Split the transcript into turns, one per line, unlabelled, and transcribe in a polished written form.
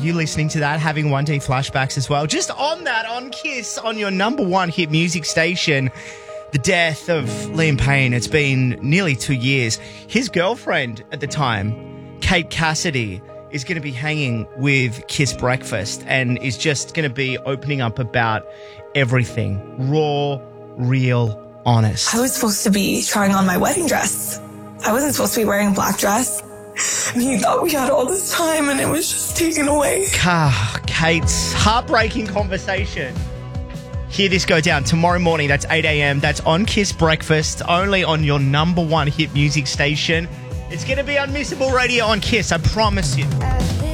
you listening to that, having 1D flashbacks as well. Just on that, on Kiss, on your number one hit music station, the death of Liam Payne. It's been nearly 2 years. His girlfriend at the time, Kate Cassidy, is going to be hanging with Kiss Breakfast and is just going to be opening up about everything. Raw, real, honest.
I was supposed to be trying on my wedding dress. I wasn't supposed to be wearing a black dress. And he thought we had all this time and it was just taken away.
Kate's heartbreaking conversation. Hear this go down tomorrow morning. That's 8 a.m. That's on Kiss Breakfast, only on your number one hit music station. It's going to be unmissable radio on Kiss, I promise you.